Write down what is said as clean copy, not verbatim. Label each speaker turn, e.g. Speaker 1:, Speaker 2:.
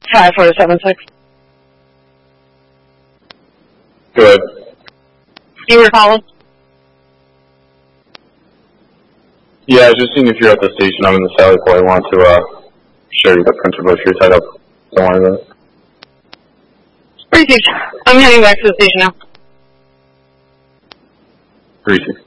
Speaker 1: 5476.
Speaker 2: Good.
Speaker 1: You were calling?
Speaker 2: Yeah, I was just seeing if you're at the station. I'm in the Sally Port. I want to show you the printer brochure tied up. Don't worry about it.
Speaker 1: Received. I'm heading back to the station now.
Speaker 2: Received.